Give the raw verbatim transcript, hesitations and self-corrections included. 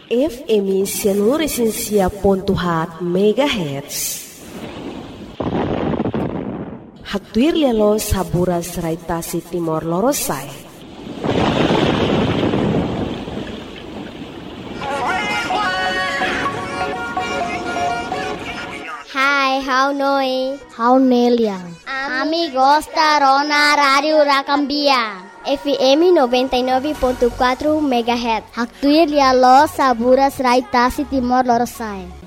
F M Sianuresinsia pontuhat megahertz. Haktuir lialo saburas raitasi Timor Lorosai. Hai, how noi? How neliang? Amigos da Rona Radio Racambia. F M noventa e nove ponto quatro megahertz. Haktuir lialo saburas raitasi Timor Lorosai.